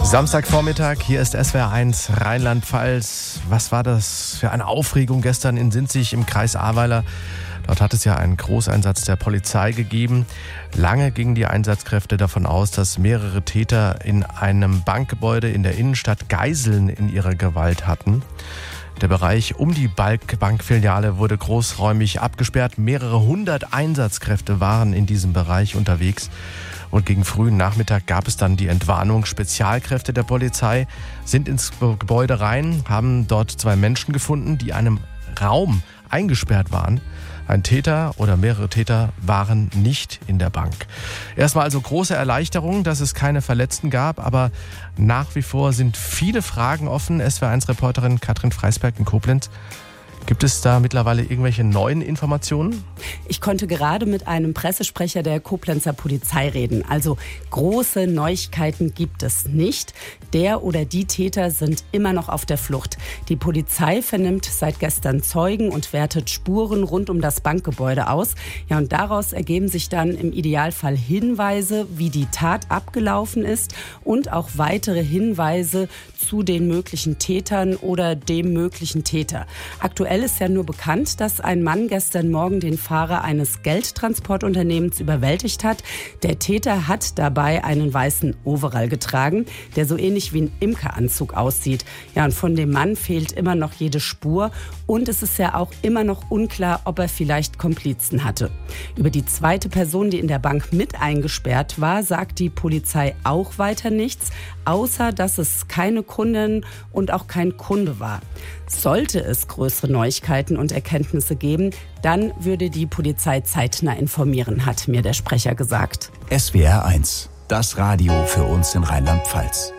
Samstagvormittag, hier ist SWR1 Rheinland-Pfalz. Was war das für eine Aufregung gestern in Sinzig im Kreis Ahrweiler? Dort hat es ja einen Großeinsatz der Polizei gegeben. Lange gingen die Einsatzkräfte davon aus, dass mehrere Täter in einem Bankgebäude in der Innenstadt Geiseln in ihrer Gewalt hatten. Der Bereich um die Bankfiliale wurde großräumig abgesperrt. Mehrere hundert Einsatzkräfte waren in diesem Bereich unterwegs. Und gegen frühen Nachmittag gab es dann die Entwarnung. Spezialkräfte der Polizei sind ins Gebäude rein, haben dort 2 Menschen gefunden, die in einem Raum eingesperrt waren. Ein Täter oder mehrere Täter waren nicht in der Bank. Erstmal also große Erleichterung, dass es keine Verletzten gab, aber nach wie vor sind viele Fragen offen. SWR1-Reporterin Katrin Freisberg in Koblenz. Gibt es da mittlerweile irgendwelche neuen Informationen? Ich konnte gerade mit einem Pressesprecher der Koblenzer Polizei reden. Also große Neuigkeiten gibt es nicht. Der oder die Täter sind immer noch auf der Flucht. Die Polizei vernimmt seit gestern Zeugen und wertet Spuren rund um das Bankgebäude aus. Ja, und daraus ergeben sich dann im Idealfall Hinweise, wie die Tat abgelaufen ist und auch weitere Hinweise zu den möglichen Tätern oder dem möglichen Täter. Aktuell ist ja nur bekannt, dass ein Mann gestern Morgen den Fahrer eines Geldtransportunternehmens überwältigt hat. Der Täter hat dabei einen weißen Overall getragen, der so ähnlich wie ein Imkeranzug aussieht. Ja, und von dem Mann fehlt immer noch jede Spur. Und es ist ja auch immer noch unklar, ob er vielleicht Komplizen hatte. Über die zweite Person, die in der Bank mit eingesperrt war, sagt die Polizei auch weiter nichts, außer dass es keine Kundin und auch kein Kunde war. Sollte es größere Neuigkeiten und Erkenntnisse geben, dann würde die Polizei zeitnah informieren, hat mir der Sprecher gesagt. SWR1, das Radio für uns in Rheinland-Pfalz.